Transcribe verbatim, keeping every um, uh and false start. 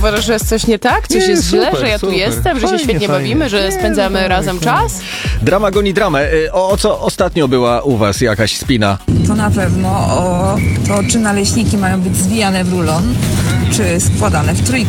uważasz, że jest coś nie tak? Coś Nie, jest super, źle, że ja tu super. jestem, że Fajnie, się świetnie fajnie. bawimy, że Nie, spędzamy no, razem tak. czas? Drama goni dramę. Y, O, o co ostatnio była u was jakaś spina? To na pewno o to, czy naleśniki mają być zwijane w rulon, czy składane w trójkąt.